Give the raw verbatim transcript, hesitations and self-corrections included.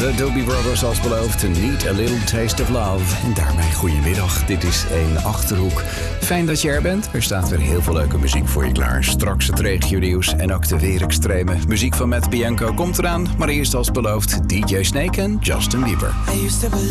De Doobie Brothers als beloofd, Need a Little Taste of Love. En daarmee goedemiddag, dit is één Achterhoek. Fijn dat je er bent, er staat weer heel veel leuke muziek voor je klaar. Straks het regionieuws en ook de weerextreme. Muziek van Matt Bianco komt eraan, maar eerst als beloofd D J Snake en Justin Bieber.